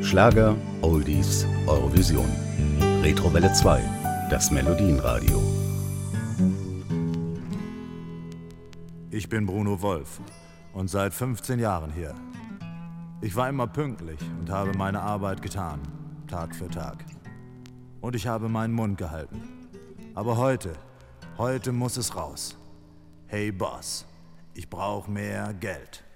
Schlager, Oldies, Eurovision. Retrowelle 2, das Melodienradio. Ich bin Bruno Wolf und seit 15 Jahren hier. Ich war immer pünktlich und habe meine Arbeit getan, Tag für Tag. Und ich habe meinen Mund gehalten. Aber heute muss es raus. Hey Boss, ich brauche mehr Geld.